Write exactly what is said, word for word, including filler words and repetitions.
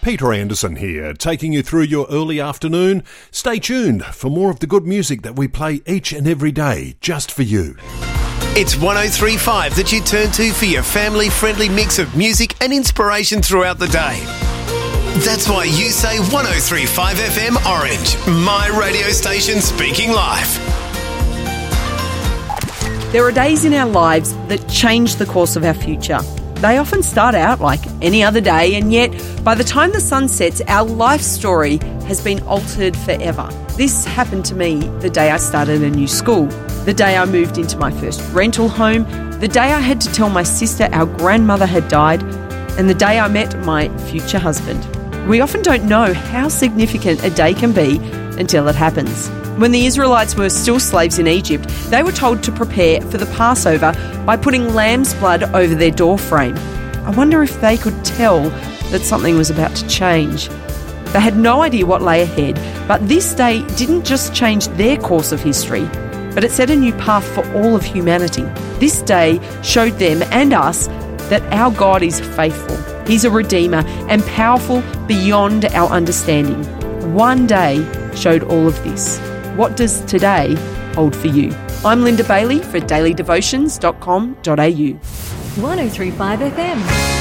Peter Anderson here, taking you through your early afternoon. Stay tuned for more of the good music that we play each and every day, just for you. It's one oh three point five that you turn to for your family-friendly mix of music and inspiration throughout the day. That's why you say one oh three point five F M Orange, my radio station speaking live. There are days in our lives that change the course of our future. They often start out like any other day, and yet by the time the sun sets, our life story has been altered forever. This happened to me the day I started a new school, the day I moved into my first rental home, the day I had to tell my sister our grandmother had died, and the day I met my future husband. We often don't know how significant a day can be until it happens. When the Israelites were still slaves in Egypt, they were told to prepare for the Passover by putting lamb's blood over their doorframe. I wonder if they could tell that something was about to change. They had no idea what lay ahead, but this day didn't just change their course of history, but it set a new path for all of humanity. This day showed them and us that our God is faithful. He's a redeemer and powerful beyond our understanding. One day showed all of this. What does today hold for you? I'm Linda Bailey for daily devotions dot com dot a u. one oh three point five F M.